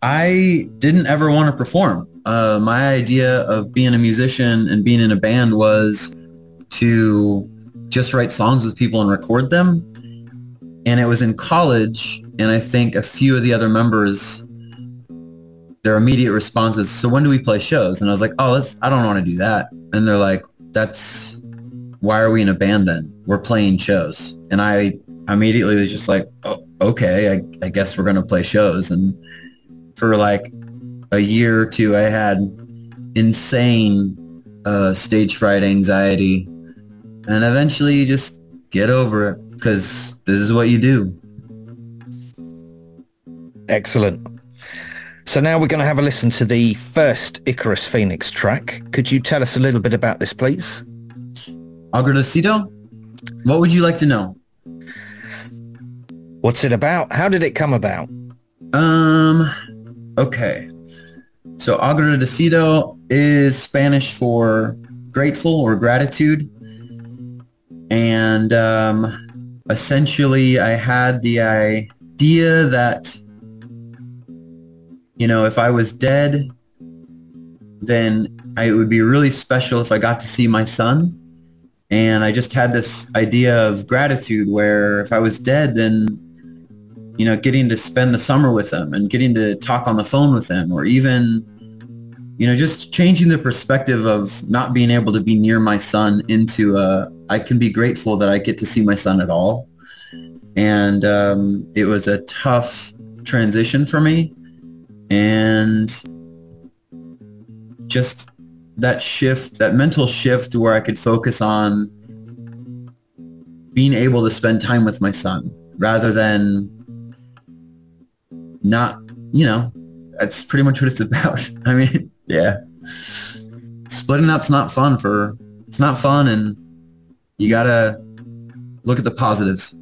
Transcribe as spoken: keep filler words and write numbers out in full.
I didn't ever want to perform. Uh, my idea of being a musician and being in a band was to just write songs with people and record them. And it was in college, and I think a few of the other members, their immediate response was, so when do we play shows? And I was like, oh, let's, I don't want to do that. And they're like, that's, why are we in a band then? We're playing shows. And I immediately was just like, oh, okay, I, I guess we're going to play shows. And for like a year or two, I had insane uh, stage fright anxiety. And eventually you just get over it because this is what you do. Excellent. So now we're going to have a listen to the first Icarus Phoenix track. Could you tell us a little bit about this, please? Agradecido? What would you like to know? What's it about? How did it come about? Um, okay. So agradecido is Spanish for grateful or gratitude. And um, essentially I had the idea that, you know, if I was dead, then I, it would be really special if I got to see my son. And I just had this idea of gratitude where if I was dead, then, you know, getting to spend the summer with him and getting to talk on the phone with him, or even, you know, just changing the perspective of not being able to be near my son into a, I can be grateful that I get to see my son at all. And um, it was a tough transition for me. And just that shift, that mental shift where I could focus on being able to spend time with my son rather than not, you know, that's pretty much what it's about. I mean, yeah. Splitting up's not fun for, it's not fun, and you gotta look at the positives.